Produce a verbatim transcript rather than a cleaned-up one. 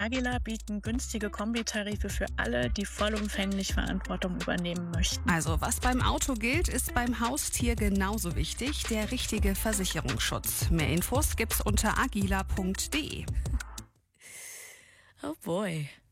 Agila bieten günstige Kombitarife für alle, die vollumfänglich Verantwortung übernehmen möchten. Also was beim Auto gilt, ist beim Haustier genauso wichtig, der richtige Versicherungsschutz. Mehr Infos gibt's unter agila punkt de. Oh boy.